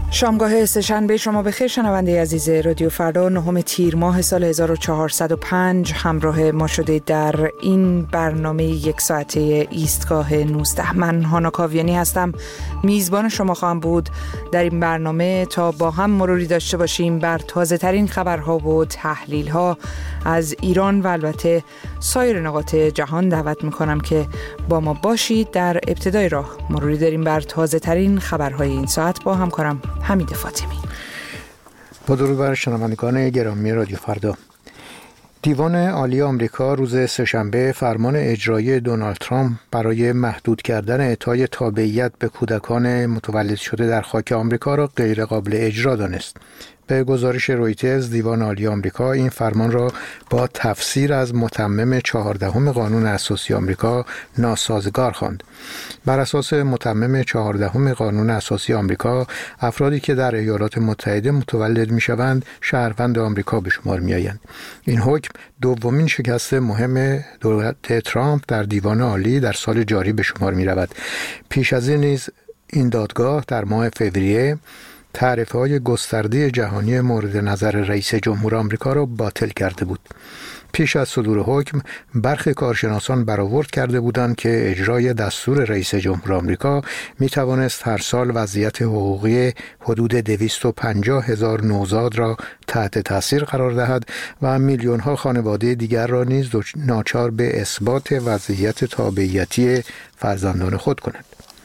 شامگاه سه‌شنبه شما بخیر شنونده عزیز رادیو فردا، 9 تیر ماه سال 1405 همراه ما شده در این برنامه یک ساعته ایستگاه 19. من هانا کاویانی هستم، میزبان شما خواهم بود در این برنامه تا با هم مروری داشته باشیم بر تازه ترین خبرها و تحلیل ها از ایران و البته سایر نقاط جهان. دعوت میکنم که با ما باشید. در ابتدای راه مروری داریم بر تازه ترین خبرهای این ساعت با همکارم حمید فاطمی. با درود بر شنوندگان گرامی رادیو فردا. دیوان عالی آمریکا روز سه‌شنبه فرمان اجرایی دونالد ترامپ برای محدود کردن اعطای تابعیت به کودکان متولد شده در خاک آمریکا را غیر قابل اجرا دانست. به گزارش رویترز، دیوان عالی آمریکا این فرمان را با تفسیر از متمم 14 قانون اساسی آمریکا ناسازگار خواند. بر اساس متمم 14 قانون اساسی آمریکا، افرادی که در ایالات متحده متولد می‌شوند شهروند آمریکا به شمار می‌آیند. این حکم دومین شکست مهم دولت ترامپ در دیوان عالی در سال جاری به شمار می‌رود. پیش از این نیز این دادگاه در ماه فوریه تعرفه‌های گسترده جهانی مورد نظر رئیس جمهور آمریکا را باطل کرده بود. پیش از صدور حکم، برخی کارشناسان برآورد کرده بودند که اجرای دستور رئیس جمهور آمریکا می توانست هر سال وضعیت حقوقی حدود 250,000 نوزاد را تحت تاثیر قرار دهد و میلیون‌ها خانواده دیگر را نیز ناچار به اثبات وضعیت تابعیتی فرزندان خود کند.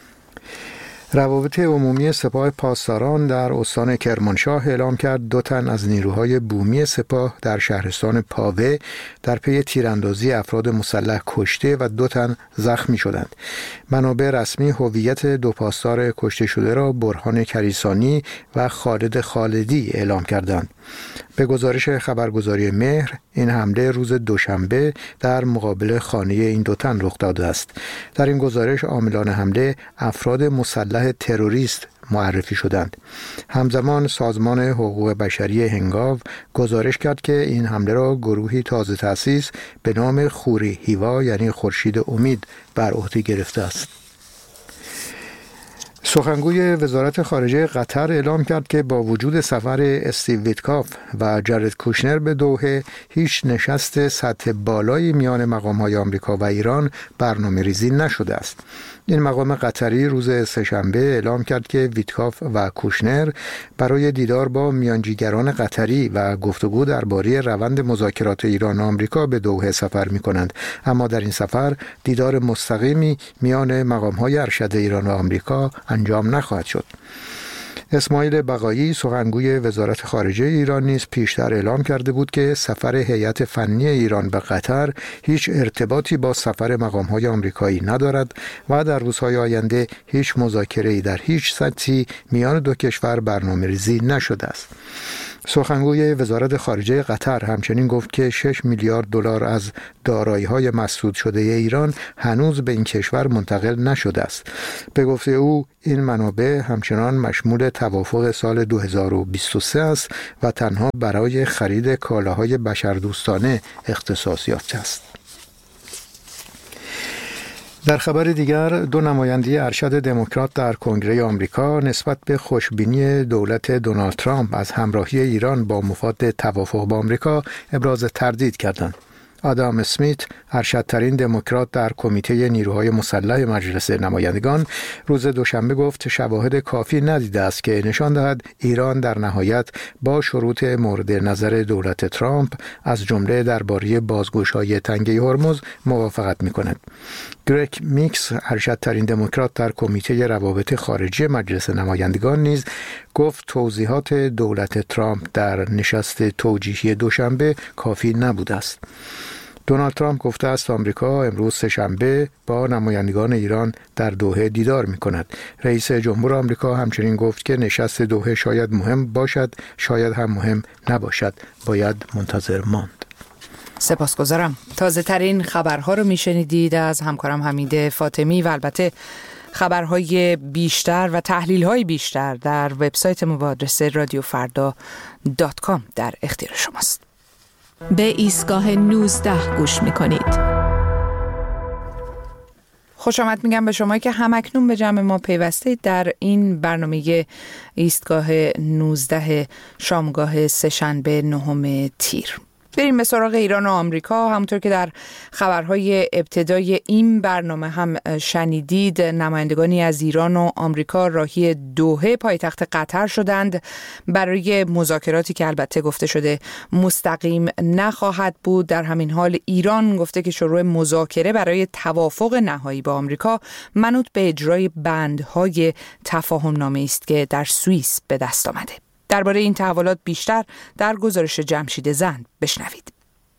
روابط عمومی سپاه پاسداران در استان کرمانشاه اعلام کرد 2 تن از نیروهای بومی سپاه در شهرستان پاوه در پی تیراندازی افراد مسلح کشته و 2 تن زخمی شدند. منابع رسمی هویت 2 پاسدار کشته شده را برهان کریسانی و خالد خالدی اعلام کردند. به گزارش خبرگزاری مهر، این حمله روز دوشنبه در مقابل خانه این 2 تن رخ داده است. در این گزارش عاملان حمله افراد مسلح تروریست معرفی شدند. همزمان سازمان حقوق بشری هنگاو گزارش کرد که این حمله را گروهی تازه تأسیس به نام خوری هیوا یعنی خورشید امید بر عهده گرفته است. سخنگوی وزارت خارجه قطر اعلام کرد که با وجود سفر استیو ویتکاف و جارد کوشنر به دوحه، هیچ نشست سطح بالایی میان مقام‌های آمریکا و ایران برنامه‌ریزی نشده است. این مقام قطری روز سه‌شنبه اعلام کرد که ویتکاف و کوشنر برای دیدار با میانجیگران قطری و گفتگو درباره روند مذاکرات ایران و آمریکا به دوحه سفر می‌کنند، اما در این سفر دیدار مستقیمی میان مقام‌های ارشد ایران و آمریکا انجام نخواهد شد. اسماعیل بقایی سخنگوی وزارت خارجه ایران نیز پیشتر اعلام کرده بود که سفر هیئت فنی ایران به قطر هیچ ارتباطی با سفر مقام‌های آمریکایی ندارد و در روزهای آینده هیچ مذاکره‌ای در هیچ سطحی میان 2 کشور برنامه‌ریزی نشده است. سخنگوی وزارت خارجه قطر همچنین گفت که 6 میلیارد دلار از دارایی‌های مسدود شده ایران هنوز به این کشور منتقل نشده است. به گفته او این منابع همچنان مشمول توافق سال 2023 است و تنها برای خرید کالاهای بشردوستانه اختصاص یافته است. در خبر دیگر، 2 نماینده ارشد دموکرات در کنگره آمریکا نسبت به خوشبینی دولت دونالد ترامپ از همراهی ایران با مفاد توافق با آمریکا ابراز تردید کردند. آدام اسمیت، ارشدترین دموکرات در کمیته نیروهای مسلح مجلس نمایندگان، روز دوشنبه گفت شواهد کافی ندیده است که نشان دهد ایران در نهایت با شروط مورد نظر دولت ترامپ از جمله درباره بازگشایی تنگه هرمز موافقت می‌کند. گرگ میکس، ارشدترین دموکرات در کمیته روابط خارجی مجلس نمایندگان نیز گفت توضیحات دولت ترامپ در نشست توجیهی دوشنبه کافی نبوده است. دونالد ترامپ گفته است آمریکا امروز سه‌شنبه با نمایندگان ایران در دوحه دیدار می‌کند. رئیس جمهور آمریکا همچنین گفت که نشست دوحه شاید مهم باشد، شاید هم مهم نباشد. باید منتظر ماند. سپاسگزارم. تازه ترین خبرها رو میشنیدید از همکارم حمید فاطمی و البته خبرهای بیشتر و تحلیل‌های بیشتر در وبسایت ما با آدرس radiofarda.com در اختیار شماست. به ایستگاه 19 گوش می‌کنید. خوش آمد میگم به شما که همکنون به جمع ما پیوسته در این برنامه ایستگاه 19 شامگاه سه‌شنبه 9 تیر. بریم به سراغ ایران و آمریکا. همونطور که در خبرهای ابتدای این برنامه هم شنیدید، نمایندگانی از ایران و آمریکا راهی دوحه پایتخت قطر شدند برای مذاکراتی که البته گفته شده مستقیم نخواهد بود. در همین حال ایران گفته که شروع مذاکره برای توافق نهایی با آمریکا منوط به اجرای بندهای تفاهم نامه است که در سوئیس به دست آمده. درباره این تحولات بیشتر در گزارش جمشید زند بشنوید.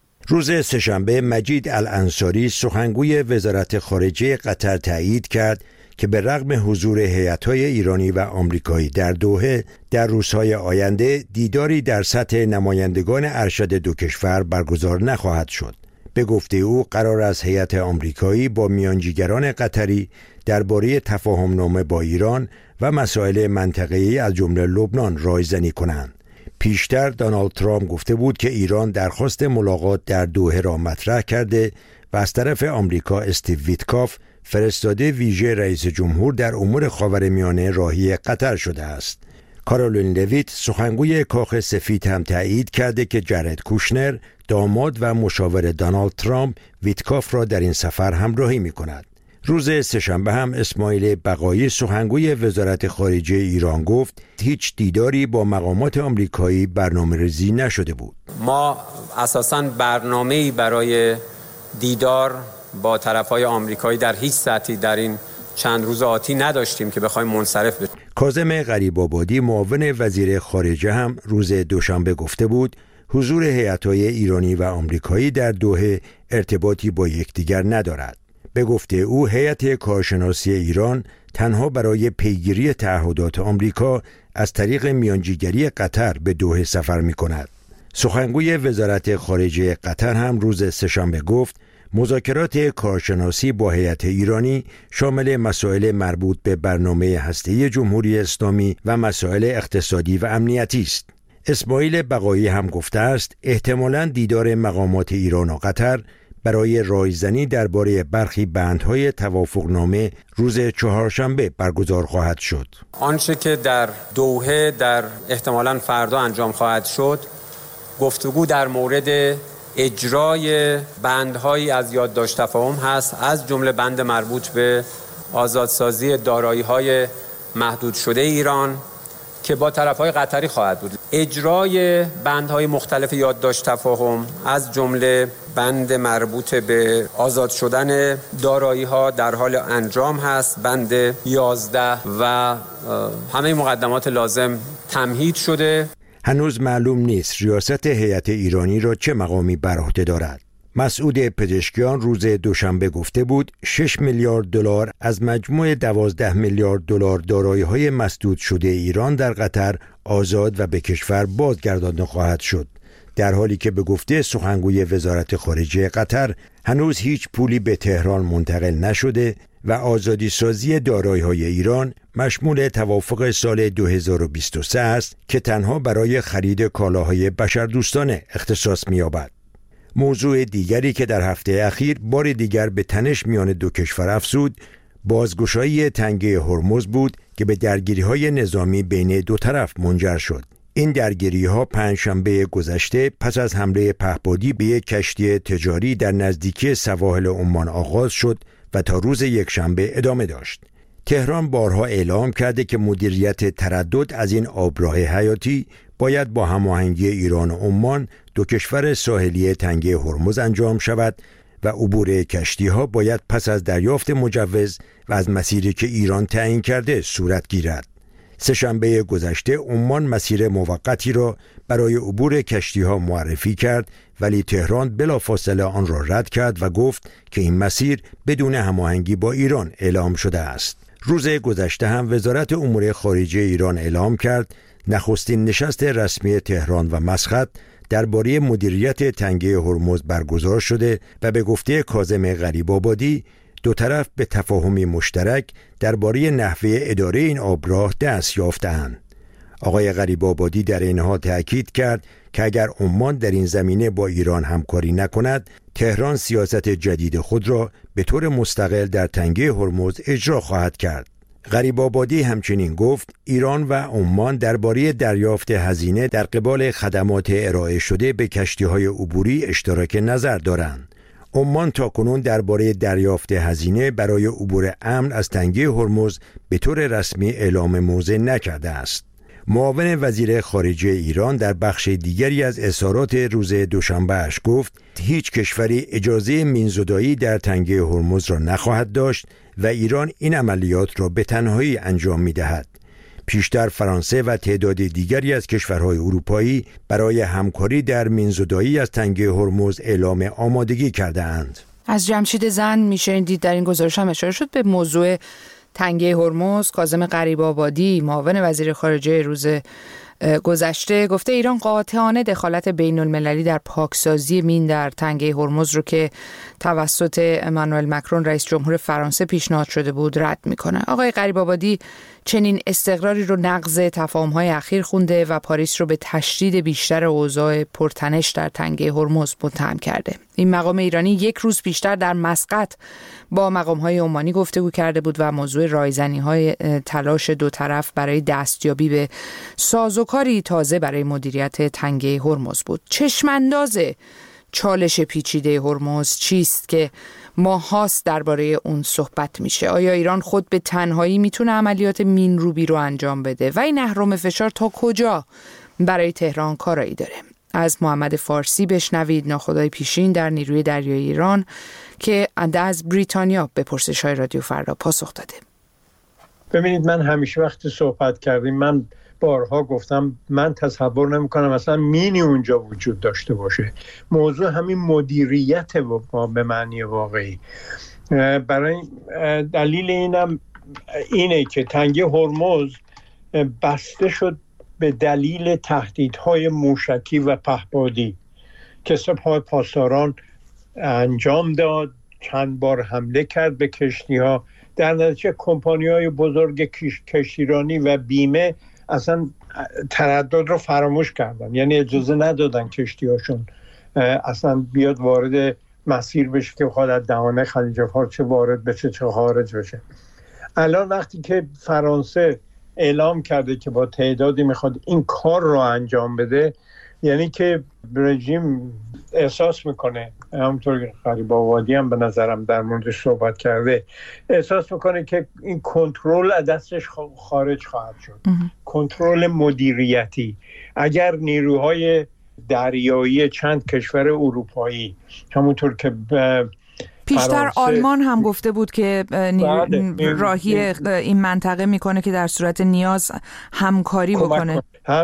روز سه‌شنبه مجید الانصاری سخنگوی وزارت خارجه قطر تایید کرد که به رغم حضور هیئت‌های ایرانی و آمریکایی در دوحه در روزهای آینده دیداری در سطح نمایندگان ارشد دو کشور برگزار نخواهد شد. به گفته او قرار است هیئت آمریکایی با میانجیگران قطری درباره تفاهم‌نامه با ایران و مسائل منطقه‌ای از جمله لبنان رایزنی کنند. پیشتر دونالد ترامپ گفته بود که ایران درخواست ملاقات در دوحه را مطرح کرده و از طرف آمریکا استیو ویتکاف فرستاده ویژه رئیس جمهور در امور خاورمیانه راهی قطر شده است. کارولین لویت سخنگوی کاخ سفید هم تایید کرده که جارد کوشنر داماد و مشاور دونالد ترامپ ویتکاف را در این سفر همراهی می‌کند. روز سه‌شنبه هم اسماعیل بقایی سخنگوی وزارت خارجه ایران گفت هیچ دیداری با مقامات آمریکایی برنامه‌ریزی نشده بود. ما اساساً برنامه‌ای برای دیدار با طرف‌های آمریکایی در هیچ سطحی در این چند روز آتی نداشتیم که بخوایم منصرف بشیم. کاظم غریب‌آبادی معاون وزیر خارجه هم روز دوشنبه گفته بود حضور هیئت‌های ایرانی و آمریکایی در دوحه ارتباطی با یکدیگر ندارد. به گفته او هیئت کارشناسی ایران تنها برای پیگیری تعهدات آمریکا از طریق میانجیگری قطر به دوحه سفر می‌کند. سخنگوی وزارت خارجه قطر هم روز سه‌شنبه گفت مذاکرات کارشناسی با هیئت ایرانی شامل مسائل مربوط به برنامه هسته‌ای جمهوری اسلامی و مسائل اقتصادی و امنیتی است. اسماعیل بقایی هم گفته است احتمالاً دیدار مقامات ایران و قطر برای رایزنی درباره برخی بندهای توافقنامه روز چهارشنبه برگزار خواهد شد. آنچه که در دوحه در احتمالاً فردا انجام خواهد شد گفتگو در مورد اجرای بندهایی از یادداشت تفاهم هست، از جمله بند مربوط به آزادسازی دارایی‌های محدود شده ایران که با طرف‌های قطری خواهد بود. اجرای بندهای مختلف یادداشت تفاهم از جمله بند مربوط به آزاد شدن دارایی‌ها در حال انجام هست، بند 11 و همه مقدمات لازم تمهید شده. هنوز معلوم نیست ریاست هیئت ایرانی را چه مقامی بر عهده دارد. مسعود پزشکیان روز دوشنبه گفته بود 6 میلیارد دلار از مجموع 12 میلیارد دلار دارایی‌های مسدود شده ایران در قطر آزاد و به کشور بازگردانده خواهد شد، در حالی که به گفته سخنگوی وزارت خارجه قطر هنوز هیچ پولی به تهران منتقل نشده و آزادی سازی دارایی‌های ایران مشمول توافق سال 2023 است که تنها برای خرید کالاهای بشردوستانه اختصاص می‌یابد. موضوع دیگری که در هفته اخیر بار دیگر به تنش میان دو کشور افزود، بازگشایی تنگه هرمز بود که به درگیری‌های نظامی بین دو طرف منجر شد. این درگیری‌ها پنجشنبه گذشته پس از حمله پهپادی به یک کشتی تجاری در نزدیکی سواحل عمان آغاز شد و تا روز یکشنبه ادامه داشت. تهران بارها اعلام کرده که مدیریت تردد از این آبراه حیاتی باید با هماهنگی ایران و عمان، دو کشور ساحلی تنگه هرمز انجام شود و عبور کشتی‌ها باید پس از دریافت مجوز و از مسیری که ایران تعیین کرده صورت گیرد. سه‌شنبه گذشته عمان مسیر موقتی را برای عبور کشتی‌ها معرفی کرد، ولی تهران بلافاصله آن را رد کرد و گفت که این مسیر بدون هماهنگی با ایران اعلام شده است. روز گذشته هم وزارت امور خارجه ایران اعلام کرد نخستین نشست رسمی تهران و مسقط درباره مدیریت تنگه هرمز برگزار شده و به گفته کاظم غریب‌آبادی دو طرف به تفاهمی مشترک درباره نحوه اداره این آبراه دست یافته‌اند. آقای غریب‌آبادی در این حال تأکید کرد که اگر عمان در این زمینه با ایران همکاری نکند، تهران سیاست جدید خود را به طور مستقل در تنگه هرمز اجرا خواهد کرد. غریب‌آبادی همچنین گفت ایران و عمان درباره دریافت هزینه در قبال خدمات ارائه شده به کشتی‌های عبوری اشتراک نظر دارند. عمان تاکنون درباره دریافت هزینه برای عبور امن از تنگه هرمز به طور رسمی اعلام موضع نکرده است. معاون وزیر خارجه ایران در بخش دیگری از اظهارات روز دوشنبه‌اش گفت هیچ کشوری اجازه مین‌زدایی در تنگه هرمز را نخواهد داشت و ایران این عملیات را به تنهایی انجام می‌دهد. پیشتر فرانسه و تعداد دیگری از کشورهای اروپایی برای همکاری در مین‌زدایی از تنگه هرمز اعلام آمادگی کرده‌اند. از جمشید زند میشه دید در این گزارش هم اشاره شد به موضوع تنگه هرمز. کاظم غریب‌آبادی معاون وزیر خارجه روز گذشته گفته ایران قاطعانه دخالت بین المللی در پاکسازی مین در تنگه هرمز رو که توسط امانوئل مکرون رئیس جمهور فرانسه پیشنهاد شده بود رد میکنه. آقای غریب‌آبادی چنین استقراری رو نقض تفاهم‌های اخیر خونده و پاریس رو به تشدید بیشتر اوضاع پرتنش در تنگه هرمز متهم کرده. این مقام ایرانی یک روز پیشتر در مسقط با مقام‌های عمانی گفتگو کرده بود و موضوع رایزنی‌های تلاش دو طرف برای دستیابی به سازوکاری تازه برای مدیریت تنگه هرمز بود. چشمانداز چالش پیچیده هرمز چیست که ماهاست درباره اون صحبت میشه؟ آیا ایران خود به تنهایی میتونه عملیات مین‌روبی رو انجام بده و این اهرم فشار تا کجا برای تهران کارایی داره؟ از محمد فارسی بشنوید، ناخدای پیشین در نیروی دریایی ایران که از بریتانیا به پرسش‌های رادیو فردا پاسخ داده. ببینید، من همیشه وقتی صحبت کردیم من بارها گفتم من تصور نمی‌کنم اصلا مینی اونجا وجود داشته باشه. موضوع همین مدیریت به معنی واقعی. برای دلیل اینم اینه که تنگه هرمز بسته شد به دلیل تهدیدهای موشکی و پهپادی که سپاه پاسداران انجام داد. چند بار حمله کرد به کشتی‌ها. در نتیجه کمپانی‌های بزرگ کشتیرانی و بیمه اصلا تردد رو فراموش کردن، یعنی اجازه ندادن کشتی‌هاشون اصلا بیاد وارد مسیر بشه که بخواد از دهانه خلیج فارس چه وارد بشه چه خارج بشه. الان وقتی که فرانسه اعلام کرده که با تعدادی میخواد این کار رو انجام بده، یعنی که رژیم احساس میکنه، همونطور که غریب‌آبادی هم به نظرم در موردش صحبت کرده، احساس میکنه که این کنترل از دستش خارج خواهد شد. کنترل مدیریتی. اگر نیروهای دریایی چند کشور اروپایی، همونطور که پیشتر آلمان هم گفته بود که راهی این منطقه میکنه که در صورت نیاز همکاری بکنه.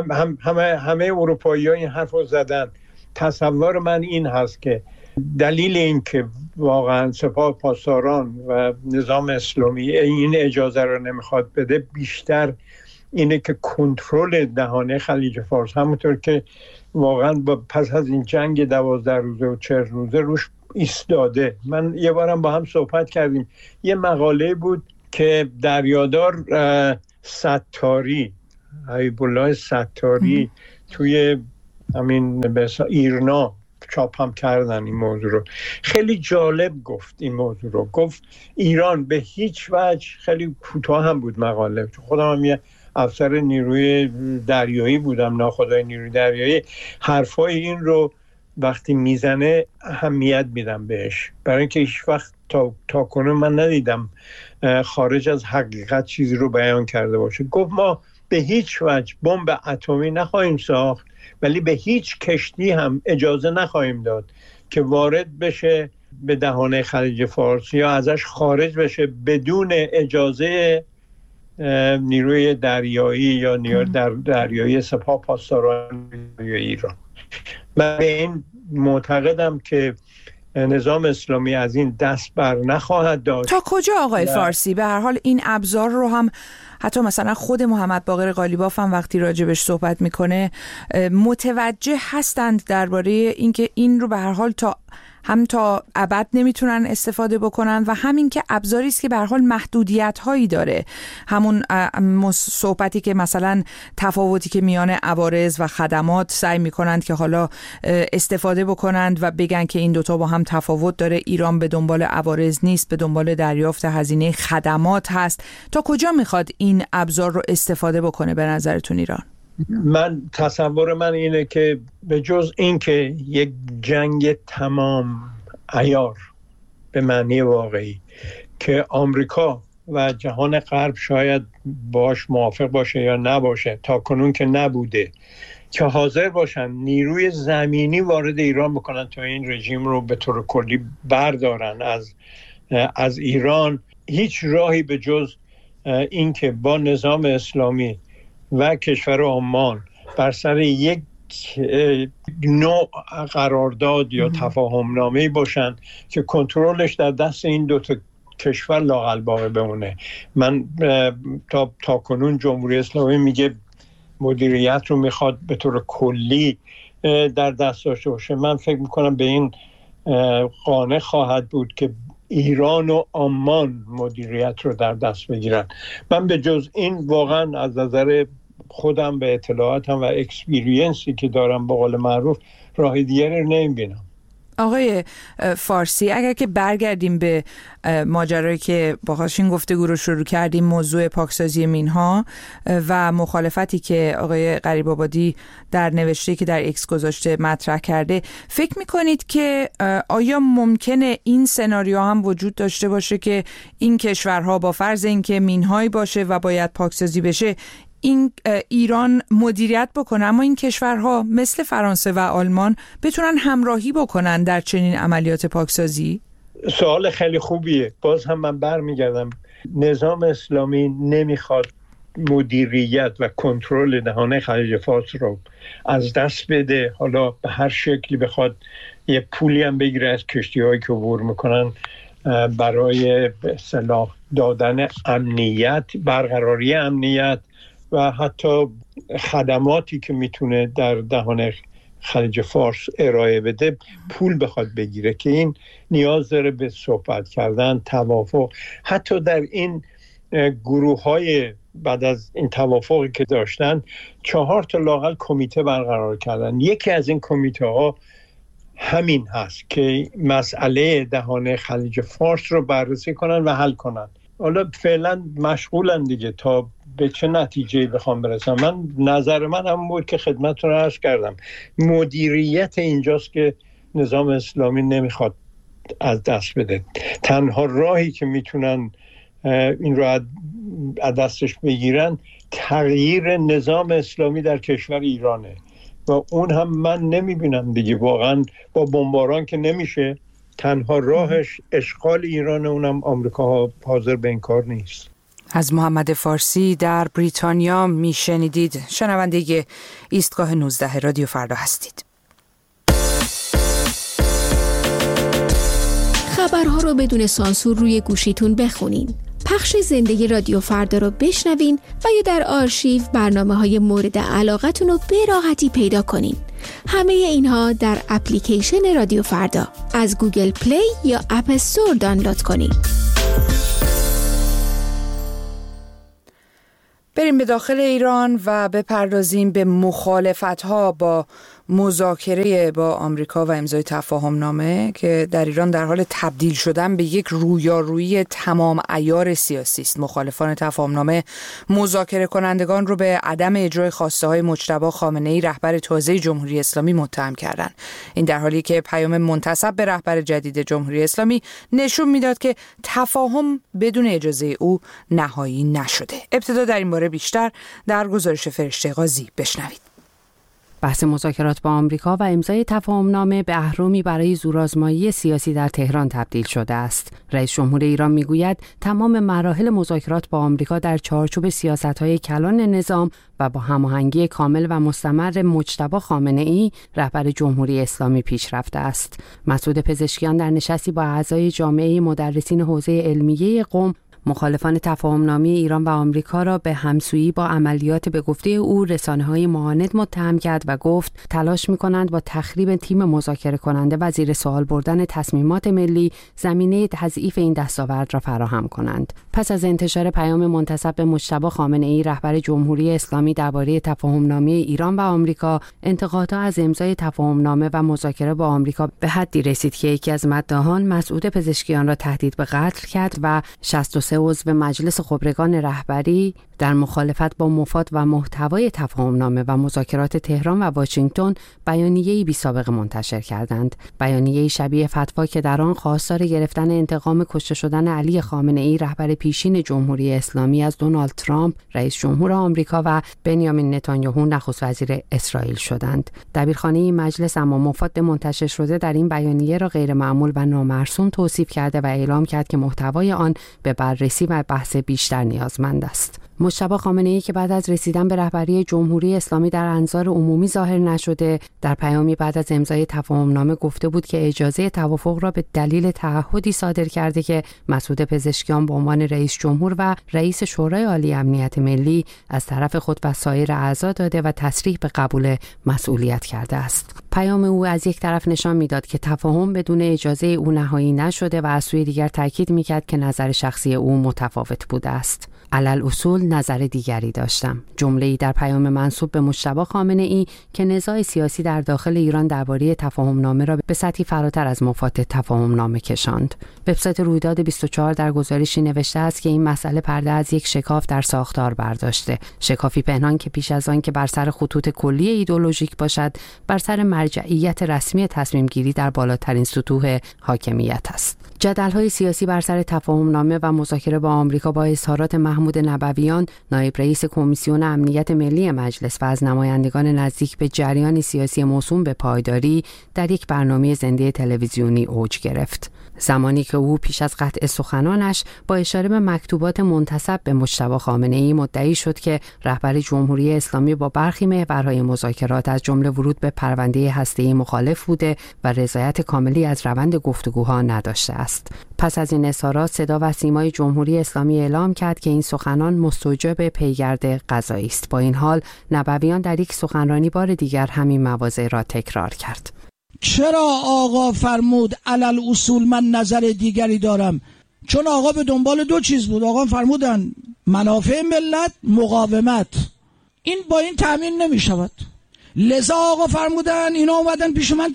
همه اروپایی‌ها این حرف رو زدن. تصور من این هست که دلیل این که واقعا سپاه پاسداران و نظام اسلامی این اجازه رو نمیخواد بده بیشتر اینه که کنترل دهانه خلیج فارس، همونطور که واقعا پس از این جنگ 12 روزه و 40 روزه روش ایستاده. من یه بارم با هم صحبت کردیم، یه مقاله بود که دریادار ستاری، حبیب الله ستاری توی همین ایرنا چاپ هم کردن این موضوع رو. خیلی جالب گفت این موضوع رو. گفت ایران به هیچ وجه، خیلی کوتاه هم بود مقاله، خودم هم یه افسر نیروی دریایی بودم، ناخدای نیروی دریایی، حرفای این رو وقتی میزنه اهمیت میدم بهش، برای اینکه هیچ وقت تا کنون من ندیدم خارج از حقیقت چیزی رو بیان کرده باشه. گفت ما به هیچ وجه بمب اتمی نخواهیم ساخت، ولی به هیچ کشتی هم اجازه نخواهیم داد که وارد بشه به دهانه خلیج فارس یا ازش خارج بشه بدون اجازه نیروی دریایی یا نیروی دریایی سپاه پاسداران ایران. من به این معتقدم که نظام اسلامی از این دست بر نخواهد داشت. تا کجا آقای فارسی؟ به هر حال این ابزار رو هم حتی مثلا خود محمد باقر قالیباف هم وقتی راجبش صحبت میکنه متوجه هستند درباره اینکه این رو به هر حال تا هم تا ابد نمیتونن استفاده بکنن و همین که ابزاری است که به هر حال محدودیت هایی داره. همون صحبتی که مثلا تفاوتی که میان عوارض و خدمات سعی میکنند که حالا استفاده بکنند و بگن که این دوتا با هم تفاوت داره. ایران به دنبال عوارض نیست، به دنبال دریافت هزینه خدمات هست. تا کجا میخواد این ابزار رو استفاده بکنه به نظرتون ایران؟ تصور من اینه که به جز این که یک جنگ تمام عیار به معنی واقعی که آمریکا و جهان غرب شاید باش موافق باشه یا نباشه، تا کنون که نبوده، که حاضر باشن نیروی زمینی وارد ایران بکنن تا این رژیم رو به طور کلی بردارن از ایران، هیچ راهی به جز این که با نظام اسلامی و کشور عمان بر سر یک نوع قرارداد یا تفاهم نامه‌ای باشن که کنترلش در دست این دو تا کشور لااقل باقی بمونه. من تا کنون جمهوری اسلامی میگه مدیریت رو میخواد به طور کلی در دست داشته باشه. من فکر میکنم به این قانع خواهد بود که ایران و عمان مدیریت رو در دست بگیرن. من به جز این واقعا از نظر خودم به اطلاعاتم و اکسپیرینسی که دارم به قول معروف راه دیگری نمیبینم. آقای فارسی، اگر که برگردیم به ماجرایی که باهاش این گفتگو رو شروع کردیم، موضوع پاکسازی مینها و مخالفتی که آقای غریب‌آبادی در نوشته که در ایکس گذاشته مطرح کرده، فکر میکنید که آیا ممکنه این سناریو هم وجود داشته باشه که این کشورها با فرض اینکه مینهایی باشه و باید پاکسازی بشه، این ایران مدیریت بکنه، اما این کشورها مثل فرانسه و آلمان بتونن همراهی بکنن در چنین عملیات پاکسازی؟ سوال خیلی خوبیه. باز هم من برمیگردم، نظام اسلامی نمیخواد مدیریت و کنترل دهانه خلیج فارس رو از دست بده. حالا به هر شکلی بخواد یه پولی هم بگیره از کشتی‌هایی که عبور میکنن برای به اصطلاح دادن امنیت، برقراری امنیت و حتی خدماتی که میتونه در دهان خلیج فارس ارائه بده، پول بخواد بگیره، که این نیاز داره به صحبت کردن، توافق. حتی در این گروه های بعد از این توافقی که داشتن 4 تا لااقل کمیته برقرار کردن. یکی از این کمیته ها همین هست که مسئله دهان خلیج فارس رو بررسی کنن و حل کنن. حالا فعلا مشغولن دیگه تا به چه نتیجه‌ای بخوام برسم. من نظر من هم بود که خدمتتون عرض کردم، مدیریت اینجاست که نظام اسلامی نمیخواد از دست بده. تنها راهی که میتونن این رو از دستش بگیرن تغییر نظام اسلامی در کشور ایرانه و اون هم من نمیبینم دیگه. واقعا با بمباران که نمیشه، تنها راهش اشغال ایران، اونم آمریکا حاضر به این کار نیست. از محمد فارسی در بریتانیا میشنیدید. شنونده ایستگاه 19 رادیو فردا هستید. خبرها رو بدون سانسور روی گوشیتون بخونین. پخش زنده رادیو فردا رو بشنوین و یا در آرشیو برنامه‌های مورد علاقتون رو به راحتی پیدا کنین. همه اینها در اپلیکیشن رادیو فردا از گوگل پلی یا اپ استور دانلود کنین. بریم به داخل ایران و بپردازیم به مخالفت‌ها با مذاکره با آمریکا و امضای تفاهم نامه که در ایران در حال تبدیل شدن به یک رویارویی تمام عیار سیاسی است. مخالفان تفاهم نامه مذاکره کنندگان رو به عدم اجرای خواسته‌های مجتبی خامنه‌ای رهبر تازه جمهوری اسلامی متهم کردند. این در حالی که پیام منتسب به رهبر جدید جمهوری اسلامی نشون میداد که تفاهم بدون اجازه او نهایی نشده. ابتدا در این باره بیشتر در گزارش فرشته قاضی بشنوید. بحث مذاکرات با آمریکا و امضای تفاهمنامه به اهرامی برای زورآزمایی سیاسی در تهران تبدیل شده است. رئیس جمهور ایران میگوید تمام مراحل مذاکرات با آمریکا در چارچوب سیاست‌های کلان نظام و با هماهنگی کامل و مستمر مجتبی خامنه‌ای رهبر جمهوری اسلامی پیش رفته است. مسعود پزشکیان در نشستی با اعضای جامعه مدرسین حوزه علمیه قم مخالفان تفاهمنامه ایران و آمریکا را به همسویی با عملیات به گفته او رسانه‌های معاند متهم کرد و گفت تلاش می‌کنند با تخریب تیم مذاکره کننده و زیر سوال بردن تصمیمات ملی زمینه تضعیف این دستاورد را فراهم کنند. پس از انتشار پیام منتسب به مجتبی خامنه‌ای رهبر جمهوری اسلامی درباره تفاهمنامه ایران و آمریکا، انتقادها از امضای تفاهمنامه و مذاکره با آمریکا به حدی رسید که یکی از مداحان مسعود پزشکیان را تهدید به قتل کرد و 63 عضو مجلس خبرگان رهبری در مخالفت با مفاد و محتوای تفاهمنامه و مذاکرات تهران و واشنگتن بیانیه‌ای بی‌سابقه منتشر کردند. بیانیه‌ای شبیه فتوا که در آن خواستار گرفتن انتقام کشته شدن علی خامنه‌ای رهبر پیشین جمهوری اسلامی از دونالد ترامپ رئیس جمهور آمریکا و بنیامین نتانیاهو نخست وزیر اسرائیل شدند. دبیرخانه مجلس اما مفاد منتشر شده در این بیانیه را غیرمعمول و نامرسوم توصیف کرده و اعلام کرد که محتوای آن به بررسی و بحث بیشتر نیازمند است. مجتبی خامنه‌ای که بعد از رسیدن به رهبری جمهوری اسلامی در انظار عمومی ظاهر نشده، در پیامی بعد از امضای تفاهمنامه گفته بود که اجازه توافق را به دلیل تعهدی صادر کرده که مسعود پزشکیان به عنوان رئیس جمهور و رئیس شورای عالی امنیت ملی از طرف خود و سایر اعضا داده و تصریح به قبول مسئولیت کرده است. پیام او از یک طرف نشان میداد که تفاهم بدون اجازه او نهایی نشده و از سوی دیگر تاکید میکرد که نظر شخصی او متفاوت بوده است. علل اصول نظر دیگری داشتم. جمله‌ای در پیام منسوب به مجتبی خامنه‌ای که نزاع سیاسی در داخل ایران درباره تفاهمنامه را به سطحی فراتر از مفاد تفاهمنامه کشاند. وبسایت رویداد 24 در گزارشی نوشته است که این مسئله پرده از یک شکاف در ساختار برداشته. شکافی پنهان که پیش از آن که بر سر خطوط کلی ایدئولوژیک باشد، بر سر مرجعیت رسمی تصمیم گیری در بالاترین سطوح حاکمیت است. جدل‌های سیاسی بر سر تفاهمنامه و مذاکره با آمریکا با اظهارات محمود نبویان، نایب رئیس کمیسیون امنیت ملی مجلس و از نمایندگان نزدیک به جریان سیاسی موسوم به پایداری در یک برنامه زنده تلویزیونی اوج گرفت. زمانی که او پیش از قطع سخنانش با اشاره به مکتوبات منتسب به مجتبی خامنه‌ای مدعی شد که رهبر جمهوری اسلامی با برخی محورهای مذاکرات از جمله ورود به پرونده هسته‌ای مخالف بوده و رضایت کاملی از روند گفتگوها نداشته است. پس از این اظهارات صدا و سیمای جمهوری اسلامی اعلام کرد که این سخنان مستوجب پیگرد قضایی است. با این حال نبویان در یک سخنرانی بار دیگر همین مواضع را تکرار کرد. چرا آقا فرمود علل اصول من نظر دیگری دارم؟ چون آقا به دنبال دو چیز بود. آقا فرمودن منافع ملت، مقاومت. این با این تأمین نمی شود. لذا آقا فرمودن اینا اومدن پیش من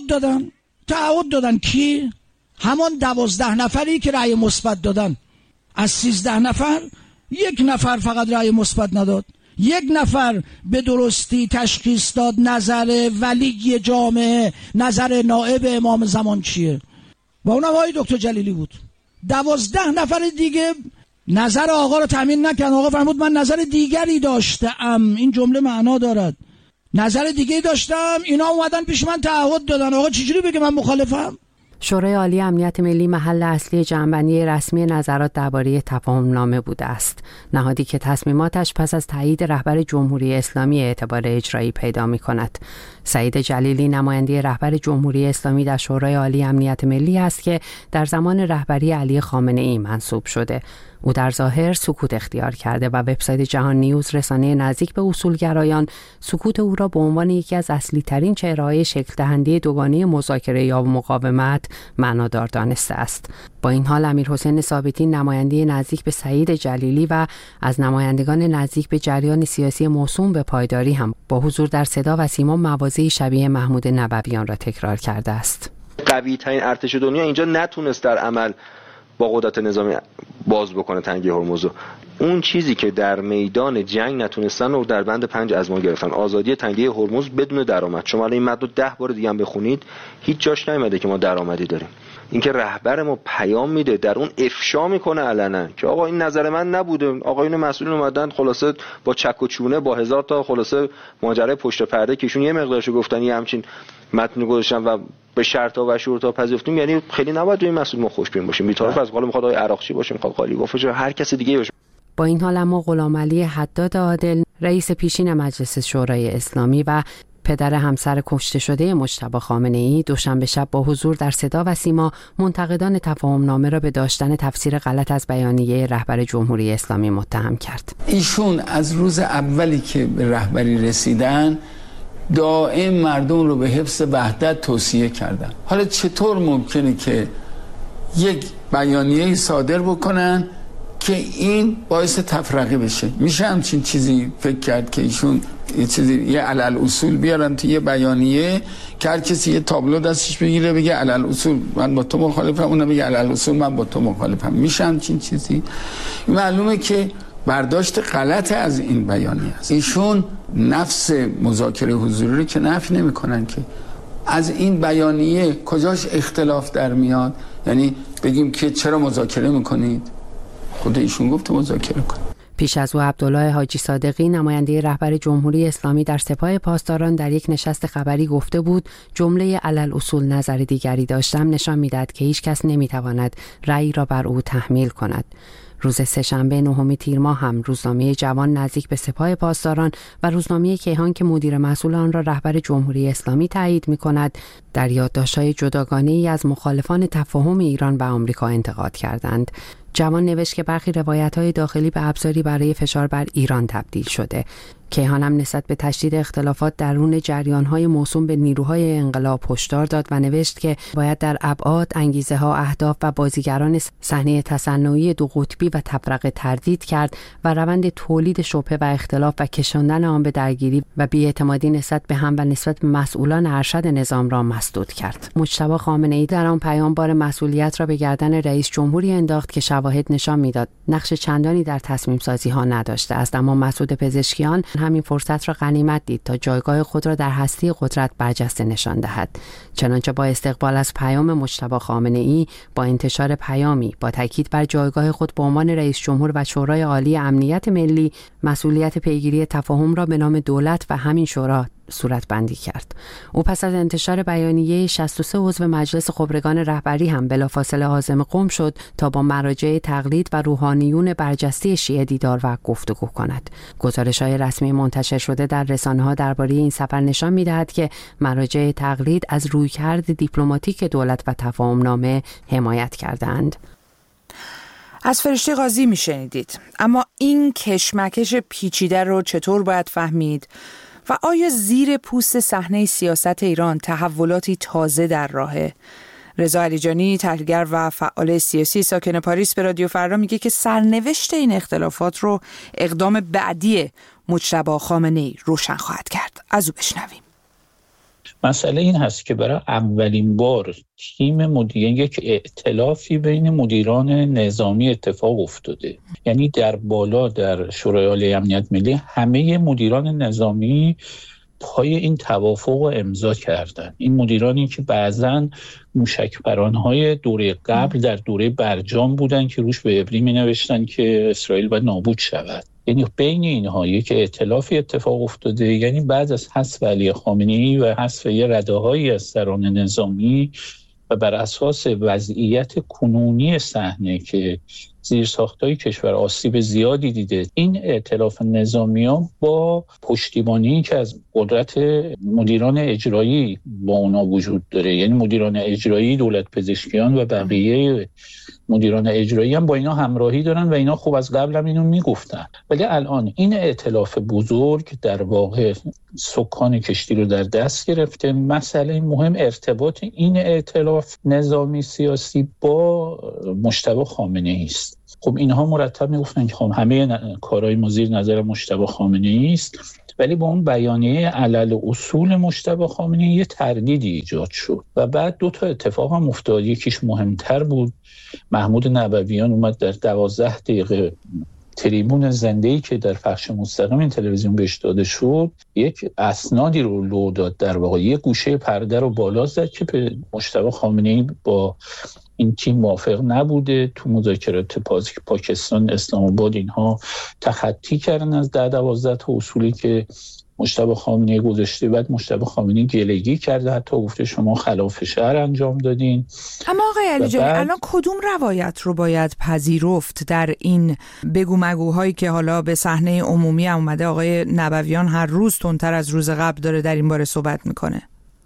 تعهد دادن کی؟ همان 12 نفری که رأی مثبت دادن. از 13 نفر 1 نفر فقط رأی مثبت نداد. 1 نفر به درستی تشخیص داد نظر ولی جامعه، نظر نائب امام زمان چیه و اونم آقای دکتر جلیلی بود. 12 نفر دیگه نظر آقا رو تامین نکردن. آقا فرمود من نظر دیگری داشتم. این جمله معنا دارد. نظر دیگری داشتم، اینا اومدن پیش من تعهد دادن. آقا چجوری بگه من مخالفم؟ شورای عالی امنیت ملی محل اصلی جمع‌بندی رسمی نظرات درباره تفاهمنامه بوده است. نهادی که تصمیماتش پس از تایید رهبر جمهوری اسلامی اعتبار اجرایی پیدا می‌کند. سعید جلیلی نماینده رهبر جمهوری اسلامی در شورای عالی امنیت ملی است که در زمان رهبری علی خامنه‌ای منصوب شده. او در ظاهر سکوت اختیار کرده و وبسایت جهان نیوز، رسانه نزدیک به اصولگرایان، سکوت او را به عنوان یکی از اصلی ترین چهره‌های شکل دهنده دوگانه مذاکره یا مقاومت معنادار دانسته است. با این حال امیرحسین ثابتی نماینده نزدیک به سعید جلیلی و از نمایندگان نزدیک به جریان سیاسی موسوم به پایداری هم با حضور در صدا و سیما مواضعی شبیه محمود نبویان را تکرار کرده است. قوی ترین ارتش دنیا اینجا نتونست در عمل با قدرت نظامی باز بکنه تنگه هرمز. اون چیزی که در میدان جنگ نتونستن رو در بند 5 از ما گرفتن. آزادی تنگه هرمز بدون درآمد. شما الان این متن رو 10 بار دیگه هم بخونید، هیچ جاش نیومده که ما درآمدی داریم. اینکه رهبر ما پیام میده، در اون افشا میکنه علنا که آقا این نظر من نبوده، آقایون مسئولین اومدن خلاصه با چک و چونه با 1000 تا خلاصه ماجرای پشت پرده که ایشون یه مقدارشو گفتن یه همچین متن گذاشتن و به شرطا و شروطا پذیرفتیم. یعنی خیلی نباید روی مسئول ما خوشبین باشیم. بی‌طرف از قال میخواد آقای عراقچی باشه، میخواد قالیباف باشه، هر کس دیگه باشه. با این حال اما غلامعلی حداد عادل رئیس پیشین مجلس شورای اسلامی و پدر همسر کشته شده مجتبی خامنه‌ای دوشنبه شب با حضور در صدا و سیما منتقدان تفاهم‌نامه را به داشتن تفسیر غلط از بیانیه رهبر جمهوری اسلامی متهم کرد. ایشون از روز اولی که به رهبری رسیدن دائم مردم رو به حفظ وحدت توصیه کردن. حالا چطور ممکنه که یک بیانیه صادر بکنن که این باعث تفرقه بشه؟ میشه همچین چیزی فکر کرد که ایشون یه علل اصول بیارن تو یه بیانیه که هر کسی یه تابلو دستش بگیره بگه علل اصول من با تو مخالفم، اونم بگه علل اصول من با تو مخالفم؟ میشه همچین چیزی؟ معلومه که برداشت غلط از این بیانیه است. ایشون نفس مذاکره حضوری رو که نفی نمی‌کنن که از این بیانیه کجاش اختلاف در میاد؟ یعنی بگیم که چرا مذاکره میکنید؟ خود ایشون گفت مذاکره کنید. پیش از او عبدالله حاجی صادقی نماینده رهبر جمهوری اسلامی در سپاه پاسداران در یک نشست خبری گفته بود جمله علل اصول نظر دیگری داشتم نشان می‌دهد که هیچ کس نمی‌تواند رأی را بر او تحمیل کند. روز سه‌شنبه 9 تیر ماه هم روزنامه جوان نزدیک به سپاه پاسداران و روزنامه کیهان که مدیر مسئول آن را رهبر جمهوری اسلامی تایید می‌کند در یادداشت‌های جداگانه‌ای از مخالفان تفاهم ایران به آمریکا انتقاد کردند. جوان نوشت که برخی روایت‌های داخلی به ابزاری برای فشار بر ایران تبدیل شده. کیهان هم نسبت به تشدید اختلافات درون جریان‌های موسوم به نیروهای انقلاب هشدار داد و نوشت که باید در ابعاد، انگیزه‌ها، اهداف و بازیگران صحنه تصنعی دو قطبی و تفرقه تردید کرد و روند تولید شبهه و اختلاف و کشاندن آن به درگیری و بی‌اعتمادی نسبت به هم و نسبت به مسئولان ارشد نظام را مسدود کرد. مجتبی خامنه‌ای در آن پیام بار مسئولیت را به گردن رئیس جمهوری انداخت که شواهد نشان می‌داد نقش چندانی در تصمیم سازی‌ها نداشته است، اما مسعود پزشکیان همین فرصت را غنیمت دید تا جایگاه خود را در هستی قدرت برجسته نشان دهد. چنانچه با استقبال از پیام مجتبی خامنه‌ای با انتشار پیامی با تاکید بر جایگاه خود به عنوان رئیس جمهور و شورای عالی امنیت ملی مسئولیت پیگیری تفاهم را به نام دولت و همین شورا صورت بندی کرد. او پس از انتشار بیانیه 63 عضو مجلس خبرگان رهبری هم بلافاصله عازم قم شد تا با مراجع تقلید و روحانیون برجسته شیعه دیدار و گفتگو کند. گزارش‌های رسمی منتشر شده در رسانه‌ها درباره این سفر نشان می‌دهد که مراجع تقلید از رویکرد دیپلماتیک دولت و تفاهم‌نامه حمایت کردند. از فرشته قاضی میشنیدید. اما این کشمکش پیچیده رو چطور باید فهمید؟ و آیا زیر پوست صحنه سیاست ایران تحولاتی تازه در راهه؟ رضا علیجانی تحلیلگر و فعال سیاسی ساکن پاریس به رادیو فردا میگه که سرنوشت این اختلافات رو اقدام بعدی مجتبی خامنه‌ای روشن خواهد کرد. از او بشنویم. مسئله این هست که برای اولین بار تیم مدیران یک ائتلافی بین مدیران نظامی اتفاق افتاده. یعنی در بالا در شورای عالی امنیت ملی همه مدیران نظامی پای این توافق رو امضا کردن. این مدیرانی که بعضاً موشک‌پران‌های دوره قبل در دوره برجام بودن که روش به عبری می‌نوشتن که اسرائیل باید نابود شود. یعنی بین اینها یک ائتلافی اتفاق افتاده. یعنی بعد از حذف علی خامنه‌ای و حذف رده‌هایی از سران نظامی و بر اساس وضعیت کنونی صحنه که زیرساخت‌های کشور آسیب زیادی دیده، این ائتلاف نظامیان با پشتیبانی که از قدرت مدیران اجرایی با اونا وجود داره، یعنی مدیران اجرایی دولت پزشکیان و بقیه مدیران اجرایی هم با اینا همراهی دارن و اینا خوب از قبل هم اینو میگفتن. ولی الان این ائتلاف بزرگ در واقع سکان کشتی رو در دست گرفته. مسئله مهم ارتباط این ائتلاف نظامی سیاسی با مجتبی خامنه‌ای است. خب اینها مرتب میگفتن که خب همه کارهای ما زیر نظر مجتبی خامنه‌ای است، ولی با اون بیانیه علل اصول مجتبی خامنه‌ای یه تردیدی ایجاد شد و بعد دو تا اتفاق هم افتاد. یکیش مهمتر بود، محمود نبویان اومد در 12 دقیقه تریبون زنده‌ای که در پخش مستقیم این تلویزیون بهش داده شد یک اسنادی رو لو داد، در واقع یک گوشه پرده رو بالا زد که به مجتبی خامنه‌ای با این تیم موافق نبوده. تو مذاکرات پاکستان، اسلام آباد اینها تخطی کردن از 10-12 تا اصولی که مجتبی خامنه‌ای گذاشته. بعد مجتبی خامنه‌ای گلگی کرده، حتی گفته شما خلاف شهر انجام دادین. اما آقای علیجانی الان کدوم روایت رو باید پذیرفت در این بگو مگوهایی که حالا به صحنه عمومی اومده؟ آقای نبویان هر روز تندتر از روز قبل داره در این باره صحبت میکنه.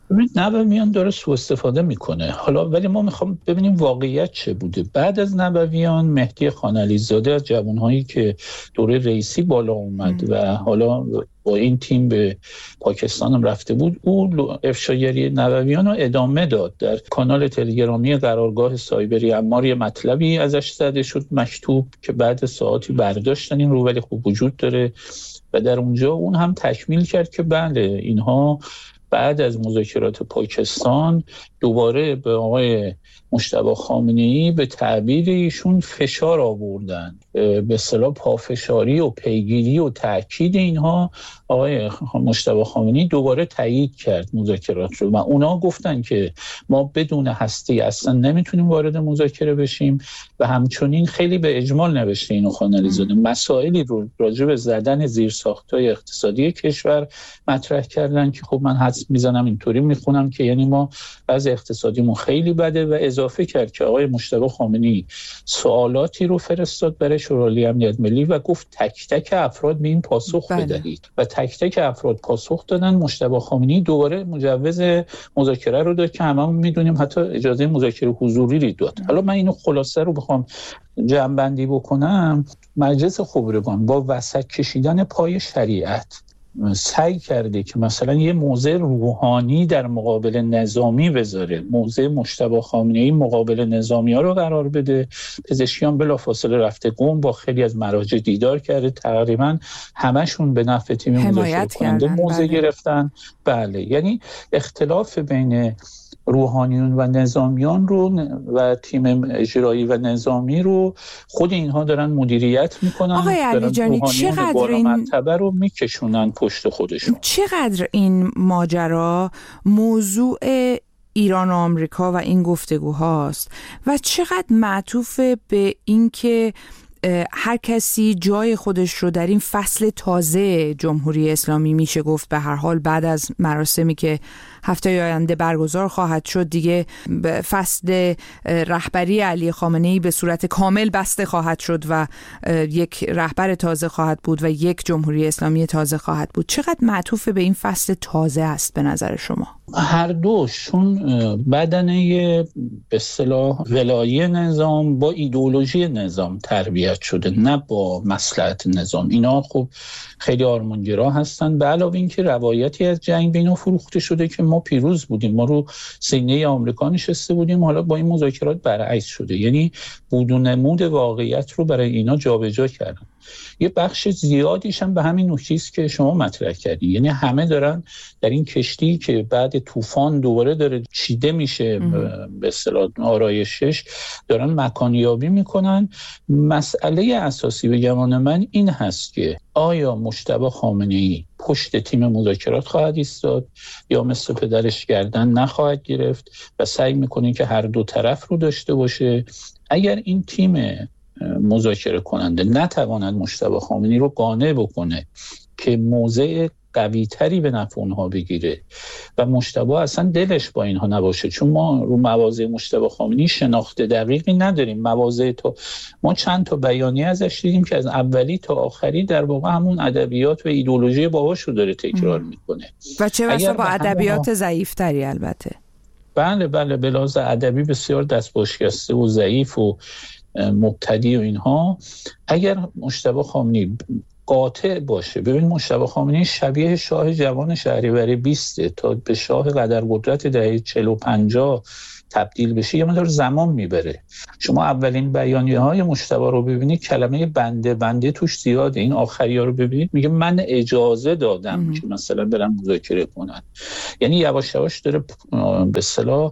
نبویان داره سوء استفاده میکنه حالا، ولی ما میخوام ببینیم واقعیت چه بوده. بعد از نبویان مهدی خانعلی‌زاده از جوانهایی که دوره رئیسی بالا اومد و حالا با این تیم به پاکستان هم رفته بود، او افشاگری نبویان رو ادامه داد. در کانال تلگرامی قرارگاه سایبری عمار مطلبی ازش زده شد مکتوب که بعد ساعتی برداشتن این رو، ولی خوب وجود داره و در اونجا اون هم تکمیل کرد که بله اینها بعد از مذاکرات پاکستان دوباره به آقای مجتبی خامنه‌ای به تعبیر ایشون فشار آوردن، به اصطلاح پافشاری و پیگیری و تاکید اینها. آقای مجتبی خامنه‌ای دوباره تایید کرد مذاکرات رو و اونا گفتن که ما بدون هسته اصلا نمیتونیم وارد مذاکره بشیم و همچنین خیلی به اجمال نوشته اینو خانعلی‌زاده مسائلی رو راجع به زدن زیرساخت‌های اقتصادی کشور مطرح کردن که خب من حدس میزنم اینطوری میخونم که یعنی ما از اقتصادیمون خیلی بده، و اضافه کرد که آقای مجتبی خامنه‌ای سوالاتی رو فرستاد برای شورای امنیت ملی و گفت تک تک افراد به این پاسخ بدهید و تک تک افراد پاسخ دادن. مجتبی خامنه‌ای دوباره مجوز مذاکره رو داد که هممون میدونیم حتی اجازه مذاکره حضوری رو داد. حالا من اینو خلاصه رو بخوام جمع‌بندی بکنم، مجلس خبرگان با وسط کشیدن پای شریعت سعی کرده که مثلا یه موضع روحانی در مقابل نظامی بذاره، موضع مجتبی خامنه‌ای مقابل نظامی‌ها رو قرار بده. پزشکیان بلافاصله رفته قم با خیلی از مراجع دیدار کرده، تقریبا همشون به نفع تیم مذاکره کننده موضع گرفتن. بله، یعنی اختلاف بین روحانیون و نظامیان رو و تیم اجرایی و نظامی رو خود اینها دارن مدیریت میکنن. آقای علیجانی چقدر این مرتبه رو میکشونن پشت خودشون. چقدر این ماجرا موضوع ایران و آمریکا و این گفتگوهاست و چقدر معطوف به این که هر کسی جای خودش رو در این فصل تازه جمهوری اسلامی میشه گفت به هر حال بعد از مراسمی که هفته آینده برگزار خواهد شد دیگه فصل رهبری علی خامنه‌ای به صورت کامل بسته خواهد شد و یک رهبر تازه خواهد بود و یک جمهوری اسلامی تازه خواهد بود. چقدر معطوف به این فصل تازه است به نظر شما؟ هر دوشون بدنه به اصطلاح ولایی نظام با ایدئولوژی نظام تربیت شده، نه با مصلحت نظام. اینا خب خیلی آرمانگرا هستن. به علاوه این که روایتی از جنگ به اینا فروخته شده که ما پیروز بودیم، ما رو سینه آمریکا نشسته بودیم، حالا با این مذاکرات برعکس شده. یعنی بودونمود واقعیت رو برای اینا جابجا کردن. یه بخش زیادیش هم به همین نکته‌ایست که شما مطرح کردین، یعنی همه دارن در این کشتی که بعد طوفان دوباره داره چیده میشه به اصطلاح آرایشش، دارن مکانیابی میکنن. مسئله اساسی به گمان من این هست که آیا مجتبی خامنه‌ای پشت تیم مذاکرات خواهد ایستاد یا مثل پدرش گردن نخواهد گرفت و سعی میکنه که هر دو طرف رو داشته باشه. اگر این تیم مذاکره کننده نتواند مجتبی خامنه‌ای رو قانع بکنه که موضع قوی تری به نفع اونها بگیره و مجتبی اصلا دلش با اینها نباشه، چون ما رو مواضع مجتبی خامنه‌ای شناخت دقیقی نداریم. مواضع ما چند تا بیانیه ازش دیدیم که از اولی تا آخری در واقع همون ادبیات و ایدئولوژی باباش رو داره تکرار میکنه و چه بسا با ادبیات ضعیف‌تری. البته بله به لحاظ ادبی بسیار دستباشکسته و ضعیف و مبتدی و اینها. اگر مجتبی خامنه‌ای قاطع باشه، ببین مجتبی خامنه‌ای شبیه شاه جوان شهریور 20 تا به شاه قدرقدرت دهه 40 و 50 تبدیل بشه یه مقدار زمان میبره. شما اولین بیانیه‌های مجتبی رو ببینید کلمه بنده توش زیاده. این آخری‌ها رو ببینید میگه من اجازه دادم که مثلا برن مذاکره کنن. یعنی یواش یواش داره به اصطلاح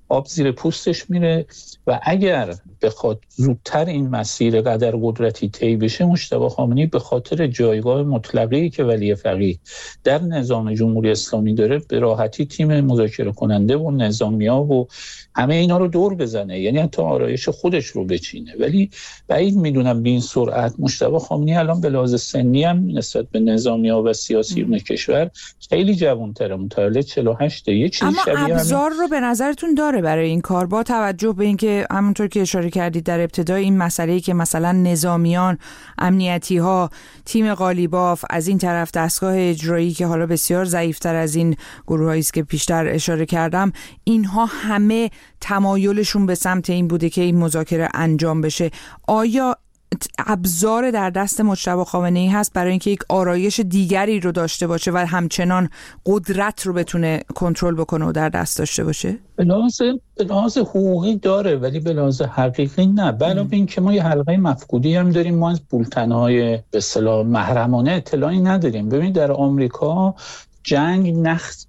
آب زیر پوستش میره و اگر بخواد زودتر این مسیر قدر قدرتی طی بشه، مجتبی خامنه‌ای به خاطر جایگاه مطلقه‌ای که ولی فقیه در نظام جمهوری اسلامی داره به راحتی تیم مذاکره کننده و نظامی‌ها و همه اینا رو دور بزنه، یعنی حتی آرایش خودش رو بچینه. ولی بعید میدونم به این سرعت. مجتبی خامنه‌ای الان به لحاظ سنی هم نسبت به نظامی‌ها و سیاسیون کشور خیلی جوان‌تره، متولد 48 یه چیزی شبیه اما ابزار رو به نظرتون داره برای این کار، با توجه به اینکه همونطور که اشاره کردید در ابتدای این مسئله‌ای که مثلا نظامیان، امنیتی‌ها، تیم قالیباف، از این طرف دستگاه اجرایی که حالا بسیار ضعیف‌تر از این گروهایی است که پیشتر اشاره کردم، اینها همه تمایلشون به سمت این بوده که این مذاکره انجام بشه. آیا ابزار در دست مجتبی خامنه‌ای هست برای اینکه یک آرایش دیگری رو داشته باشه و همچنان قدرت رو بتونه کنترل بکنه و در دست داشته باشه؟ به لحاظ حقوقی داره ولی به لحاظ حقیقی نه. علاوه این که ما یه حلقه مفقودی هم داریم، ما از بولتن‌های به اصطلاح محرمانه اطلاعی نداریم. ببینید در آمریکا جنگ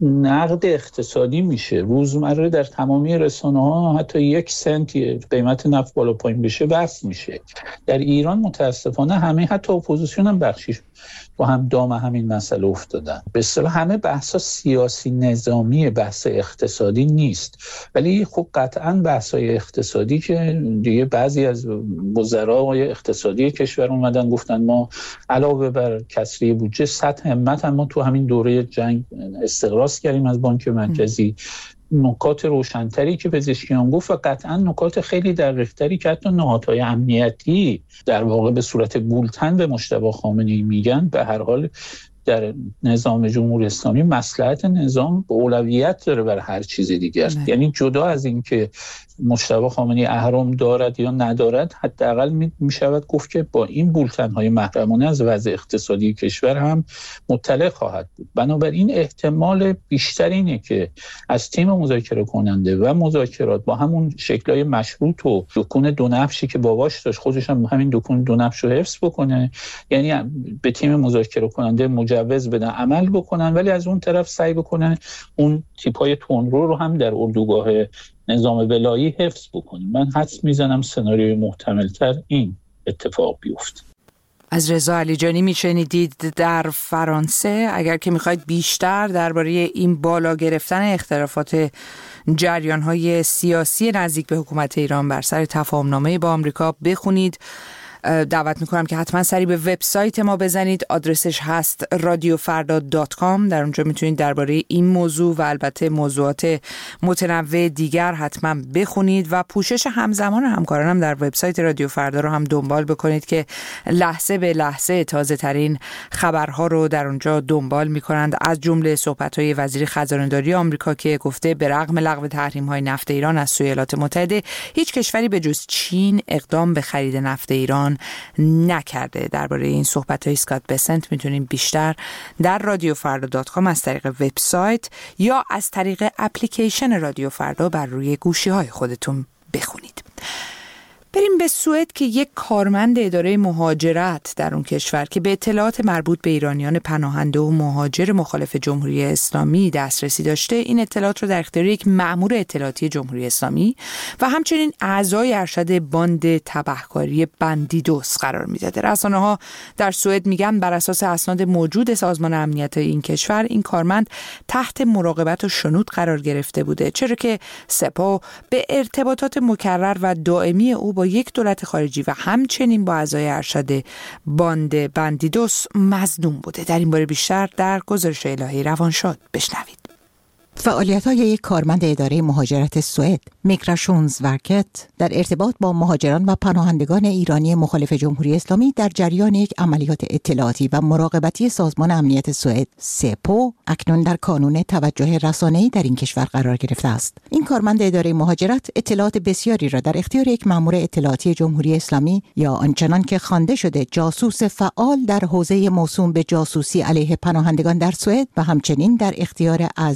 نقد اقتصادی میشه روزمره، در تمامی رسانه‌ها حتی 1 سنت قیمت نفت بالا پایین بشه بحث میشه. در ایران متاسفانه همه حتی اپوزیسیون هم بخشیش با هم دام همین مسئله افتادن. به اصطلاح همه بحثا سیاسی نظامی، بحث اقتصادی نیست. ولی خب قطعاً بحث‌های اقتصادی که دیگه بعضی از وزرای اقتصادی کشور اومدن گفتن ما علاوه بر کسری بودجه 100 همت هم ما تو همین دوره جنگ استقراض کردیم از بانک مرکزی. نکات روشنتری که پزشکیان گفت و قطعا نکات خیلی دقیق‌تری که حتی نهادهای امنیتی در واقع به صورت بولتن به مجتبی خامنه‌ای میگن. به هر حال در نظام جمهوری اسلامی مصلحت نظام به اولویت داره بر هر چیز دیگر. یعنی جدا از این که مجتبی خامنه‌ای اهرم دارد یا ندارد، حداقل میشود گفت که با این بولتن‌های محرمانه از وضع اقتصادی کشور هم مطلع خواهد بود. بنابراین احتمال بیشتر اینه که از تیم مذاکره کننده و مذاکرات با همون شکل‌های مشروط و دکون دو نفشی که باباش داشت خودش هم همین دکون دو نفش رو حفظ بکنه، یعنی به تیم مذاکره کننده مجوز بدن عمل بکنن، ولی از اون طرف سعی بکنن اون تیپ‌های تندرو رو هم در اردوگاه نظام ولایی حفظ بکنیم. من حدس میزنم سناریوی محتمل‌تر این اتفاق بیفته. از رضا علیجانی میشنیدید در فرانسه. اگر که میخواید بیشتر درباره این بالا گرفتن اختلافات جریان‌های سیاسی نزدیک به حکومت ایران بر سر تفاهم‌نامه با آمریکا بخونید، دعوت میکنم که حتما سری به وبسایت ما بزنید. آدرسش هست radiofarda.com. در اونجا میتونید درباره این موضوع و البته موضوعات متنوع دیگر حتما بخونید و پوشش همزمان همکارانم در وبسایت رادیو فردا رو هم دنبال بکنید که لحظه به لحظه تازه ترین خبرها رو در اونجا دنبال میکنند، از جمله صحبت‌های وزیر خزانه‌داری آمریکا که گفته به رغم لغو تحریم‌های نفت ایران از سوی ایالات متحده، هیچ کشوری به جز چین اقدام به خرید نفت ایران نکرده. درباره این صحبت‌های اسکات بسنت میتونید بیشتر در radiofarda.com از طریق وبسایت یا از طریق اپلیکیشن رادیو فردا بر روی گوشی‌های خودتون بخونید. بریم به سوئد که یک کارمند اداره مهاجرت در اون کشور که به اطلاعات مربوط به ایرانیان پناهنده و مهاجر مخالف جمهوری اسلامی دسترسی داشته، این اطلاعات رو در اختیار یک مأمور اطلاعاتی جمهوری اسلامی و همچنین اعضای ارشد باند تبهکاری بندیدوس قرار میداده. رسانه‌ها در سوئد میگن بر اساس اسناد موجود سازمان امنیت این کشور، این کارمند تحت مراقبت و شنود قرار گرفته بوده، چرا که سپاه به ارتباطات مکرر و دائمی او با یک دولت خارجی و همچنین با اعضای ارشد باند بندیدوس مظنون بوده. در این باره بیشتر در گزارش الهی روانشاد بشنوید. فعالیت‌های یک کارمند اداره مهاجرت سوئد، میگراسیونسورکت، در ارتباط با مهاجران و پناهندگان ایرانی مخالف جمهوری اسلامی در جریان یک عملیات اطلاعاتی و مراقبتی سازمان امنیت سوئد سپو اکنون در کانون توجه رسانه‌ای در این کشور قرار گرفته است. این کارمند اداره مهاجرت اطلاعات بسیاری را در اختیار یک مأمور اطلاعاتی جمهوری اسلامی یا آنچنان که خوانده شده جاسوس فعال در حوزه موسوم به جاسوسی علیه پناهندگان در سوئد و همچنین در اختیار اعضای ارشد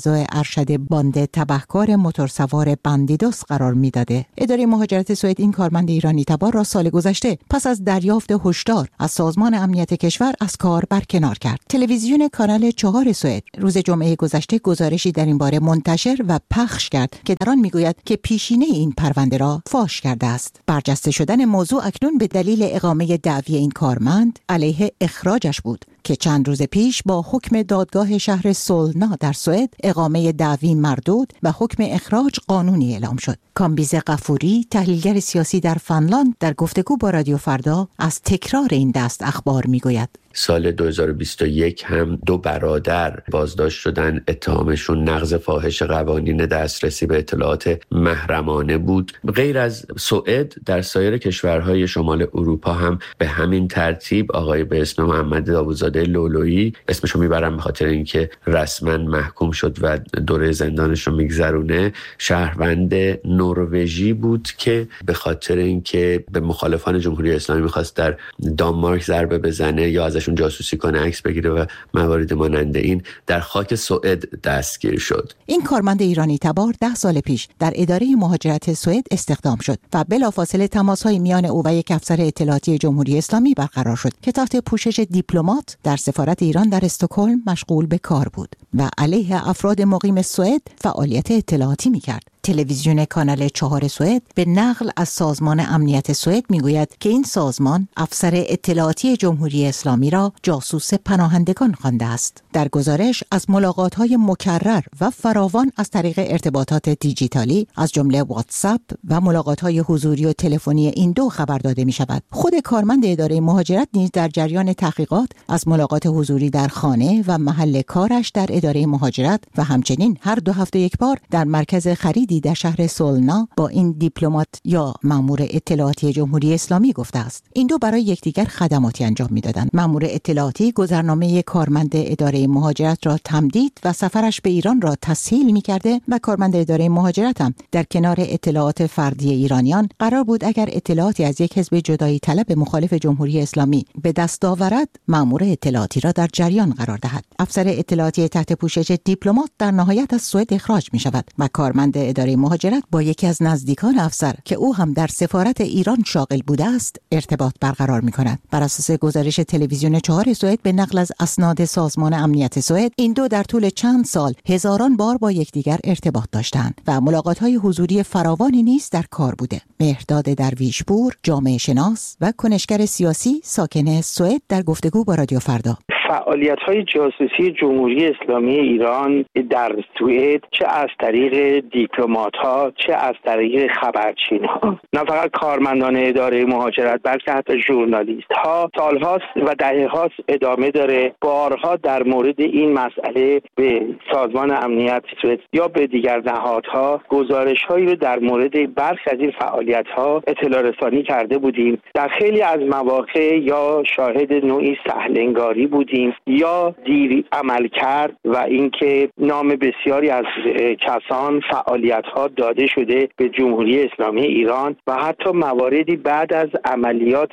ارشد باند تبهکار موتورسوار بندیدوس قرار میداده. اداره مهاجرت سوئد این کارمند ایرانی تبار را سال گذشته پس از دریافت هشدار از سازمان امنیت کشور از کار برکنار کرد. تلویزیون کانال 4 سوئد روز جمعه گذشته گزارشی در این باره منتشر و پخش کرد که در آن میگوید که پیشینه این پرونده را فاش کرده است. برجسته شدن موضوع اکنون به دلیل اقامه دعوی این کارمند علیه اخراجش بود که چند روز پیش با حکم دادگاه شهر سولنا در سوئد اقامه دعوی مردود و حکم اخراج قانونی اعلام شد. کامبیز غفوری، تحلیلگر سیاسی در فنلاند، در گفتگو با رادیو فردا از تکرار این دست اخبار میگوید. سال 2021 هم 2 برادر بازداشت شدن. اتهامشون نقض فاحش قوانین دسترسی به اطلاعات محرمانه بود. غیر از سوئد در سایر کشورهای شمال اروپا هم به همین ترتیب آقای به اسم محمد داوودزاده لولویی، اسمشو میبرم به خاطر اینکه رسما محکوم شد و دوره زندانش رو میگذرونه، شهروند نروژی بود که به خاطر اینکه به مخالفان جمهوری اسلامی میخواست در دانمارک ضربه بزنه یا ازشون جاسوسی کنه، عکس بگیره و موارد مانند این، در خاک سوئد دستگیر شد. این کارمند ایرانی تبار 10 سال پیش در اداره مهاجرت سوئد استخدام شد و بلافاصله تماس‌های میان او و یک افسر اطلاعاتی جمهوری اسلامی برقرار شد که تحت پوشش دیپلمات در سفارت ایران در استکهلم مشغول به کار بود و علیه افراد مقیم سوئد فعالیت اطلاعاتی می‌کرد. تلویزیون کانال 4 سوئد به نقل از سازمان امنیت سوئد میگوید که این سازمان افسر اطلاعاتی جمهوری اسلامی را جاسوس پناهندگان خوانده است. در گزارش از ملاقات‌های مکرر و فراوان از طریق ارتباطات دیجیتالی از جمله واتساپ و ملاقات‌های حضوری و تلفنی این دو خبر داده می‌شود. خود کارمند اداره مهاجرت نیز در جریان تحقیقات از ملاقات حضوری در خانه و محل کارش در اداره مهاجرت و همچنین هر 2 هفته یک بار در مرکز خرید در شهر سولنا با این دیپلمات یا مأمور اطلاعاتی جمهوری اسلامی گفته است. این دو برای یکدیگر خدماتی انجام می‌دادند. مأمور اطلاعاتی گذرنامه کارمند اداره مهاجرت را تمدید و سفرش به ایران را تسهیل می‌کرده و کارمند اداره مهاجرت هم در کنار اطلاعات فردی ایرانیان قرار بود اگر اطلاعاتی از یک حزب جدایی طلب مخالف جمهوری اسلامی به دست آورد، مأمور اطلاعاتی را در جریان قرار دهد. افسر اطلاعاتی تحت پوشش دیپلمات در نهایت از سوئد اخراج می‌شود و کارمند اداره مهاجرت با یکی از نزدیکان افسر که او هم در سفارت ایران شاغل بوده است ارتباط برقرار می‌کند. بر اساس گزارش تلویزیون 4 سوئد به نقل از اسناد سازمان امنیت سوئد، این دو در طول چند سال هزاران بار با یکدیگر ارتباط داشتند و ملاقات‌های حضوری فراوانی نیز در کار بوده. مهرداد درویشپور، جامعه شناس و کنشگر سیاسی ساکن سوئد، در گفتگو با رادیو فردا. فعالیت‌های جاسوسی جمهوری اسلامی ایران در سوئد، چه از طریق دیپلمات‌ها چه از طریق خبرچین‌ها، نه فقط کارمندان اداره مهاجرت بلکه حتی ژورنالیست‌ها، سال‌هاست و دهه‌هاست ادامه داره. بارها در مورد این مسئله به سازمان امنیت سوئد یا به دیگر نهادها گزارش‌هایی رو در مورد برخی از این فعالیت‌ها اطلاع رسانی کرده بودیم. در خیلی از مواقع یا شاهد نوعی سهل‌انگاری بودیم یا دیر عمل کرد و اینکه نام بسیاری از کسان فعالیت‌ها داده شده به جمهوری اسلامی ایران و حتی مواردی بعد از عملیات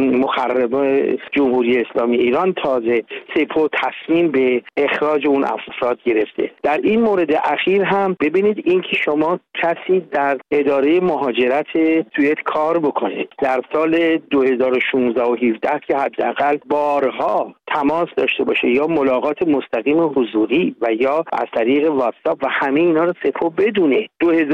مخربه جمهوری اسلامی ایران تازه سپاه تصمیم به اخراج اون افراد گرفته. در این مورد اخیر هم ببینید اینکه شما کسی در اداره مهاجرت سوئد کار بکنید در سال 2016 و 17 که حداقل بارها تماس داشته باشه یا ملاقات مستقیم حضوری و یا از طریق واتساپ و همه اینا رو سپاه بدونه،